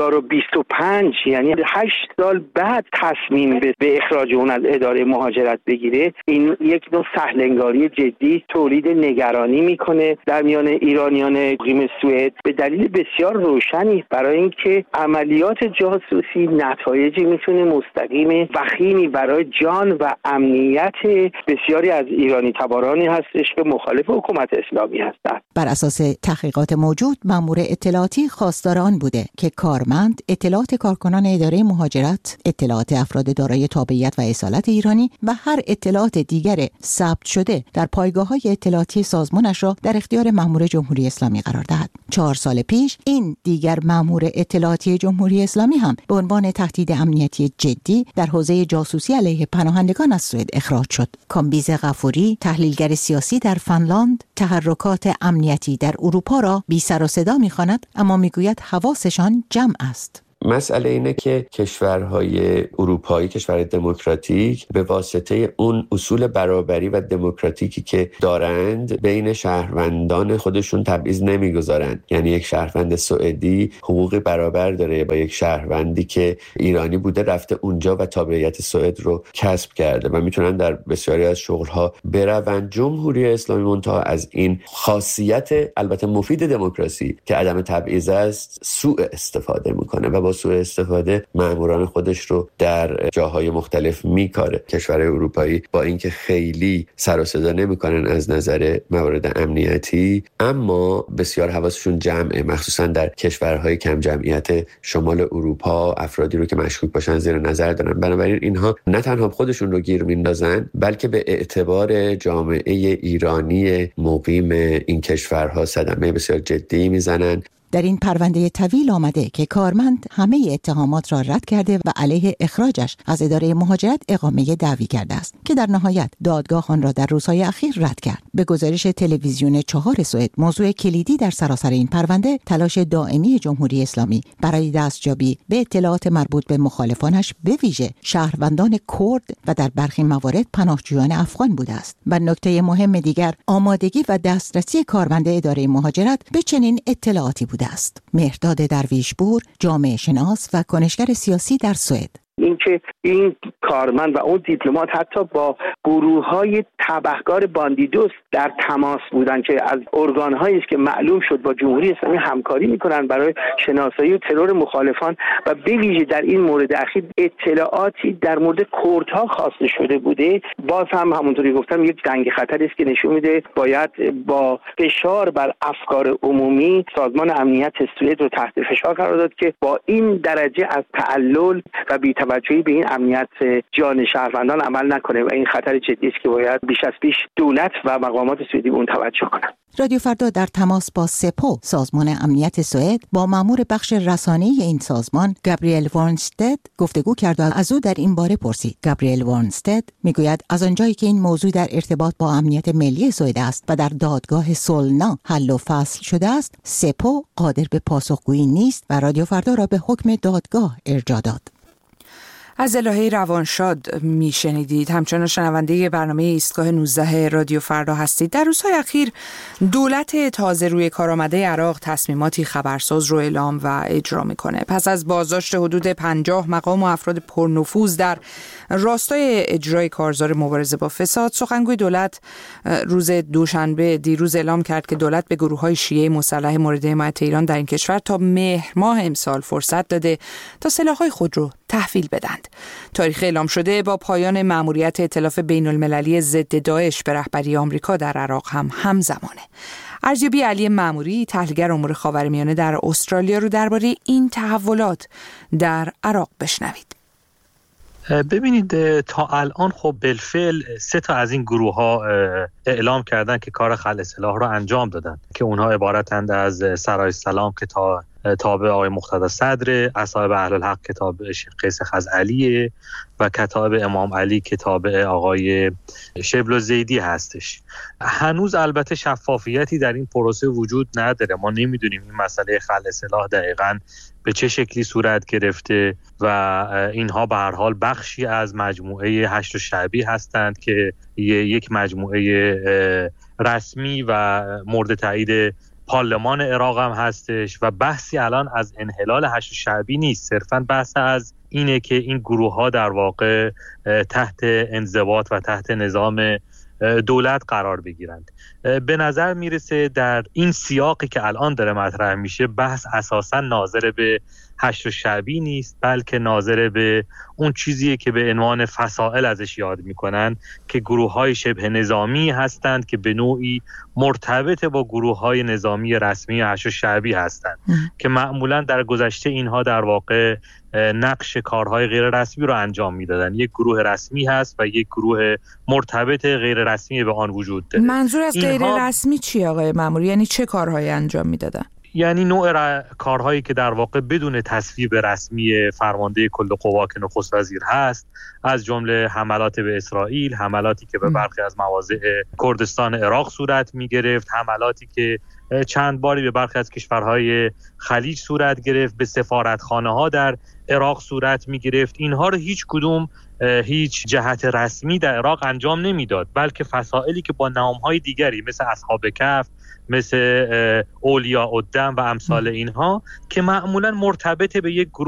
2025 یعنی 8 سال بعد تصمیم به اخراج اون از اداره مهاجرت بگیره، این یک نوع سهل‌انگاری جدی تولید نگرانی میکنه در میان ایرانیان مقیم سوئد به دلیل بسیار روشنی برای اینکه عملیات جاسوسی نتایجی میتونه مستقیم وخیمی برای جان و امنیت بسیاری از ایرانی تبارانی هستش که مخالف حکومت اسلامی هستند. بر اساس تحقیقات موجود، مأمور اطلاعاتی خواستار آن بوده که کارمند اطلاعات کارکنان اداره مهاجرت، اطلاعات افراد دارای تابعیت و اصالت ایرانی و هر اطلاعات دیگر ثبت شده در پایگاه‌های اطلاعاتی سازمانش را در اختیار مأمور جمهوری اسلامی قرار دهد. 4 سال پیش این دیگر مأمور اطلاعاتی جمهوری اسلامی هم به عنوان تهدید امنیتی جدی در حوزه جاسوسی علیه پناهندگان از سوئد اخراج شد. کامبیز غفوری، تحلیلگر سیاسی در فنلاند تحرکات امنیتی در اروپا را بی سر و صدا می‌خواند، اما میگوید حواسشان جمع است. مسئله اینه که کشورهای اروپایی، کشورهای دموکراتیک، به واسطه اون اصول برابری و دموکراتیکی که دارند بین شهروندان خودشون تبعیض نمیگذارند. یعنی یک شهروند سوئدی حقوقی برابر داره با یک شهروندی که ایرانی بوده رفته اونجا و تابعیت سوئد رو کسب کرده و میتونن در بسیاری از شغلها بروند. جمهوری اسلامی منتها از این خاصیت البته مفید دموکراسی که عدم تبعیض است سوء استفاده میکنه و با سوء استفاده ماموران خودش رو در جاهای مختلف میکاره. کشورهای اروپایی با اینکه خیلی سر و صدا نمیکنن از نظر موارد امنیتی، اما بسیار حواسشون جمعه، مخصوصا در کشورهای کم جمعیت شمال اروپا افرادی رو که مشکوک باشن زیر نظر دارن. بنابراین اینها نه تنها خودشون رو گیر میندازن بلکه به اعتبار جامعه ایرانی مقیم این کشورها صدمه بسیار جدی میزنن. در این پرونده طویل آمده که کارمند همه اتهامات را رد کرده و علیه اخراجش از اداره مهاجرت اقامه دعوی کرده است که در نهایت دادگاه آن را در روزهای اخیر رد کرد. به گزارش تلویزیون 4 سوئد، موضوع کلیدی در سراسر این پرونده تلاش دائمی جمهوری اسلامی برای دستیابی به اطلاعات مربوط به مخالفانش، به ویژه شهروندان کرد و در برخی موارد پناهجویان افغان بوده است. و نکته مهم دیگر آمادگی و دسترسی کارمند اداره مهاجرت به چنین اطلاعاتی بوده است. مهرداد درویشپور، جامعه شناس و کنشگر سیاسی در سوئد. اینکه این کارمند و اون دیپلمات حتی با گروه‌های تبهکار باندیدوس در تماس بودن که از ارگان‌هایی است که معلوم شد با جمهوری اسلامی همکاری می‌کنند برای شناسایی و ترور مخالفان و به ویژه در این مورد اخیر اطلاعاتی در مورد کردها خواسته شده بوده. باز هم همونطوری گفتم یک جنگ خطری است که نشون میده باید با فشار بر افکار عمومی سازمان امنیت سوئد رو تحت فشار قرار داد که با این درجه از تعلل و بی‌توجهی به این امنیت جان شهروندان عمل نکنه و این خطر جدی است که باید بیش از پیش دولت و مقامات سوئدی به اون توجه کنند. رادیو فردا در تماس با سپو، سازمان امنیت سوئد، با مأمور بخش رسانه‌ای این سازمان گابریل وارنستد گفتگو کرد و از او در این باره پرسید. گابریل وارنستد میگوید از آنجایی که این موضوع در ارتباط با امنیت ملی سوئد است و در دادگاه سولنا حل و فصل شده است، سپو قادر به پاسخگویی نیست و رادیو فردا را به حکم دادگاه ارجاع داد. از الهه روانشاد میشنیدید. همچنان شنونده برنامه ایستگاه 19 رادیو فردا هستید. در روزهای اخیر دولت تازه روی کار آمده عراق تصمیماتی خبرساز رو اعلام و اجرا میکنه. پس از بازداشت حدود 50 مقام و افراد پرنفوذ در راستای اجرای کارزار مبارزه با فساد، سخنگوی دولت روز دوشنبه دیروز اعلام کرد که دولت به گروه‌های شیعه مسلح مورد حمایت ایران در این کشور تا مهر ماه امسال فرصت داده تا سلاح‌های خود رو تحویل بدند. تاریخ اعلام شده با پایان مأموریت ائتلاف بین‌المللی ضد داعش به رهبری آمریکا در عراق هم همزمانه. ارزیابی علی مأموری، تحلیلگر امور خاورمیانه در استرالیا، رو درباره این تحولات در عراق بشنوید. ببینید، تا الان خب بالفعل 3 تا از این گروه ها اعلام کردن که کار خلع سلاح رو انجام دادن که اونها عبارتند از سرای سلام که تابع آقای مقتدی صدر، اصحاب اهل الحق که تابع شیخ قیس خزعلیه و کتاب امام علی که تابع آقای شبل الزیدی هستش. هنوز البته شفافیتی در این پروسه وجود نداره. ما نمیدونیم این مسئله خلع سلاح دقیقاً به چه شکلی صورت گرفته و اینها به هر حال بخشی از مجموعه هشت شعبی هستند که یک مجموعه رسمی و مورد تایید پارلمان عراق هم هستش و بحثی الان از انحلال هشت شعبی نیست، صرفاً بحث از اینه که این گروه ها در واقع تحت انضباط و تحت نظام دولت قرار بگیرند. به نظر میرسه در این سیاقی که الان داره مطرح میشه بحث اساساً ناظر به هشت شعبی نیست، بلکه ناظر به اون چیزیه که به عنوان فصائل ازش یاد میکنن که گروه‌های شبه نظامی هستند که به نوعی مرتبط با گروه‌های نظامی رسمی هشت شعبی هستند که معمولاً در گذشته اینها در واقع نقش کارهای غیر رسمی رو انجام میدادن. یک گروه رسمی هست و یک گروه مرتبط غیر رسمی به آن وجود داره. منظور از غیر رسمی چی آقای مأموری؟ یعنی چه کارهایی انجام میدادن؟ یعنی نوع کارهایی که در واقع بدون تصویب رسمی فرمانده کل قوا که نخست وزیر هست، از جمله حملات به اسرائیل، حملاتی که به برخی از مواضع کردستان عراق صورت می گرفت، حملاتی که چند باری به برخی از کشورهای خلیج صورت گرفت، به سفارتخانه ها در عراق صورت می گرفت. اینها رو هیچ کدوم هیچ جهت رسمی در عراق انجام نمیداد، بلکه فسائلی که با نامهای دیگری مثل اصحاب کهف، مثل اولیاء الدم و امثال اینها که معمولا مرتبط به یک